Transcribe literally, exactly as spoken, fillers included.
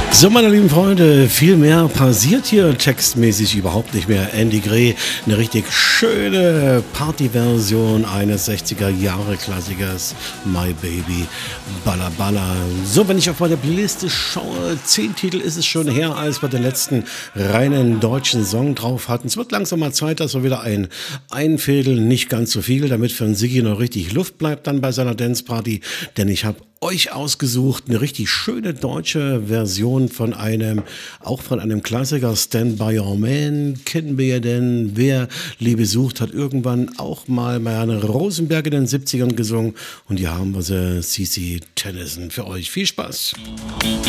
So, meine lieben Freunde, viel mehr passiert hier textmäßig überhaupt nicht mehr. Andy Gray, eine richtig schöne Partyversion eines sechziger-Jahre-Klassikers, My Baby, Balla Balla. So, wenn ich auf meine Playliste schaue, zehn Titel ist es schon her, als wir den letzten reinen deutschen Song drauf hatten. Es wird langsam mal Zeit, dass wir wieder ein einfädeln, nicht ganz so viel, damit für den Siggi noch richtig Luft bleibt dann bei seiner Dance-Party, denn ich habe euch ausgesucht eine richtig schöne deutsche Version von einem, auch von einem Klassiker, Stand By Your Man, kennen wir ja denn, wer Liebe sucht, hat irgendwann auch mal Marianne Rosenberg in den siebzigern gesungen und hier haben wir sie, Cici Tennyson für euch. Viel Spaß!